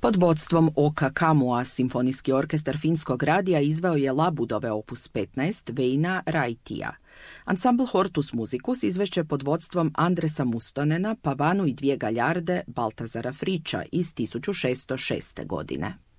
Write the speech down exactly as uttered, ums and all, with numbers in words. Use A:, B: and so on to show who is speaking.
A: Pod vodstvom Oka Kamua Simfonijski orkestar Finskog radija izveo je Labudove opus petnaest Veina Raitija. Ansambl Hortus Musicus izvešće pod vodstvom Andresa Mustonena, Pavanu i dvije galjarde Baltazara Friča iz tisuću šesto šeste godine.